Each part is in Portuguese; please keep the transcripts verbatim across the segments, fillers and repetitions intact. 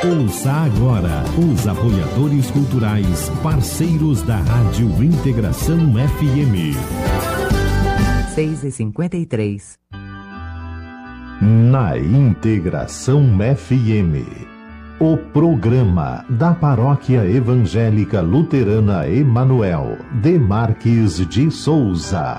Ouça agora os apoiadores culturais, parceiros da Rádio Integração F M. seis e cinquenta e três. Na Integração F M, o programa da Paróquia Evangélica Luterana Emanuel de Marques de Souza.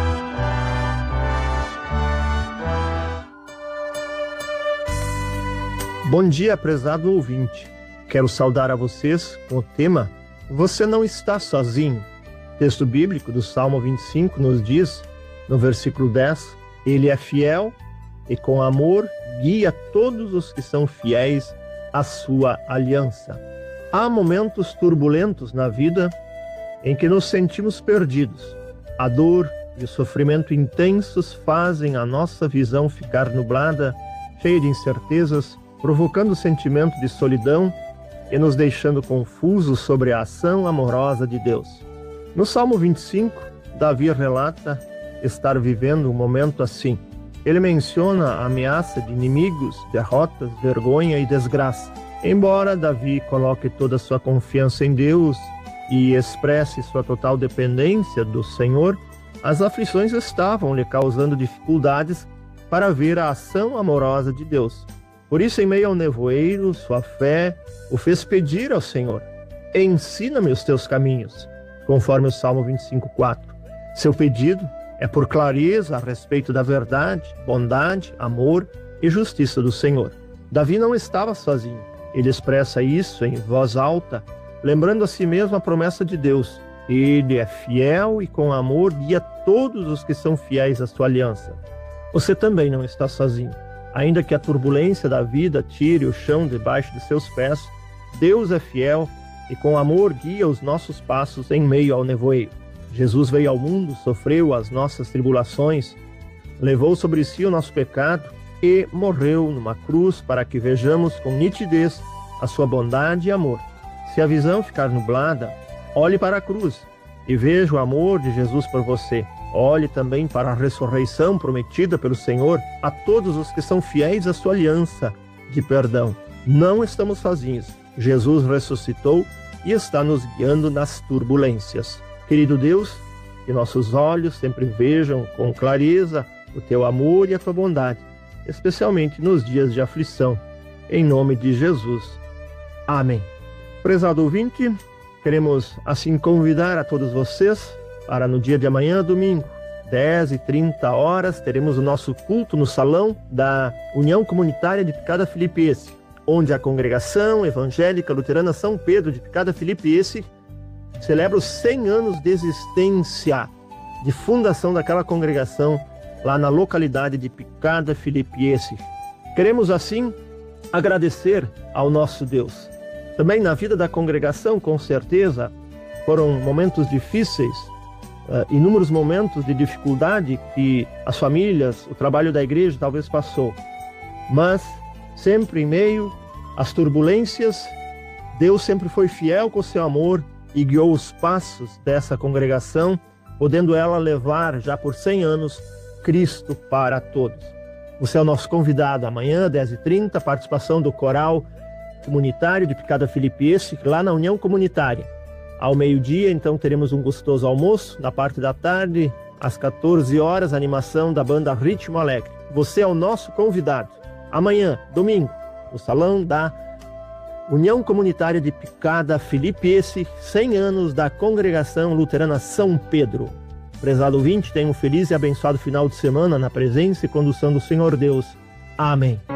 Bom dia, prezado ouvinte. Quero saudar a vocês com o tema Você não está sozinho. Texto bíblico do Salmo vinte e cinco nos diz, no versículo dez, Ele é fiel e com amor guia todos os que são fiéis à sua aliança. Há momentos turbulentos na vida em que nos sentimos perdidos. A dor e o sofrimento intensos fazem a nossa visão ficar nublada, cheia de incertezas, provocando o sentimento de solidão e nos deixando confusos sobre a ação amorosa de Deus. No Salmo vinte e cinco, Davi relata estar vivendo um momento assim. Ele menciona a ameaça de inimigos, derrotas, vergonha e desgraça. Embora Davi coloque toda a sua confiança em Deus e expresse sua total dependência do Senhor, as aflições estavam lhe causando dificuldades para ver a ação amorosa de Deus. Por isso, em meio ao nevoeiro, sua fé o fez pedir ao Senhor: ensina-me os teus caminhos, conforme o Salmo vinte e cinco, quatro. Seu pedido é por clareza a respeito da verdade, bondade, amor e justiça do Senhor. Davi não estava sozinho. Ele expressa isso em voz alta, lembrando a si mesmo a promessa de Deus. Ele é fiel e com amor guia todos os que são fiéis à sua aliança. Você também não está sozinho. Ainda que a turbulência da vida tire o chão debaixo de seus pés, Deus é fiel e com amor guia os nossos passos em meio ao nevoeiro. Jesus veio ao mundo, sofreu as nossas tribulações, levou sobre si o nosso pecado e morreu numa cruz para que vejamos com nitidez a sua bondade e amor. Se a visão ficar nublada, olhe para a cruz e veja o amor de Jesus por você. Olhe também para a ressurreição prometida pelo Senhor a todos os que são fiéis à sua aliança de perdão. Não estamos sozinhos. Jesus ressuscitou e está nos guiando nas turbulências. Querido Deus, que nossos olhos sempre vejam com clareza o teu amor e a tua bondade, especialmente nos dias de aflição. Em nome de Jesus. Amém. Prezado ouvinte, queremos assim convidar a todos vocês para no dia de amanhã, domingo, dez e trinta horas, teremos o nosso culto no salão da União Comunitária de Picada Filipense, onde a Congregação Evangélica Luterana São Pedro de Picada Filipense celebra os cem anos de existência, de fundação daquela congregação lá na localidade de Picada Filipense. Queremos assim agradecer ao nosso Deus. Também na vida da congregação, com certeza, foram momentos difíceis, Uh, inúmeros momentos de dificuldade que as famílias, o trabalho da igreja talvez passou. Mas, sempre em meio às turbulências, Deus sempre foi fiel com o seu amor e guiou os passos dessa congregação, podendo ela levar, já por cem anos, Cristo para todos. Você é o nosso convidado amanhã, dez e trinta, participação do coral comunitário de Picada Filipense, lá na União Comunitária. Ao meio-dia, então, teremos um gostoso almoço. Na parte da tarde, às quatorze horas, animação da banda Ritmo Alegre. Você é o nosso convidado. Amanhã, domingo, no salão da União Comunitária de Picada Filipense, cem anos da Congregação Luterana São Pedro. Prezado ouvinte, tenha um feliz e abençoado final de semana na presença e condução do Senhor Deus. Amém.